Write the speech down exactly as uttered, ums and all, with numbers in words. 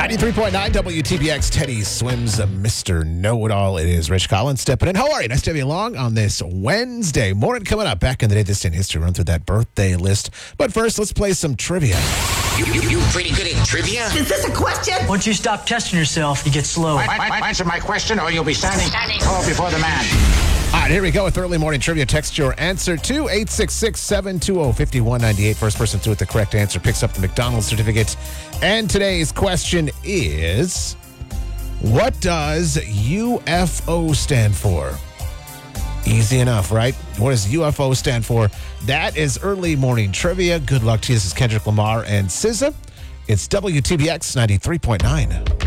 ninety-three point nine W T B X, Teddy Swims, uh, Mister Know-It-All. It is Rich Collins stepping in. How are you? Nice to have you along on this Wednesday morning. Coming up, back in the day, this day in history, run through that birthday list. But first, let's play some trivia. You, you, you pretty good at trivia? Is this a question? Once you stop testing yourself, you get slow. I, I, I, answer my question or you'll be standing tall before the man. All right, here we go with early morning trivia. Text your answer to eight six six, seven two zero, five one nine eight. First person to with the correct answer picks up the McDonald's certificate. And today's question is, what does U F O stand for? Easy enough, right? What does U F O stand for? That is early morning trivia. Good luck to you. This is Kendrick Lamar and S Z A. It's W T B X ninety-three point nine.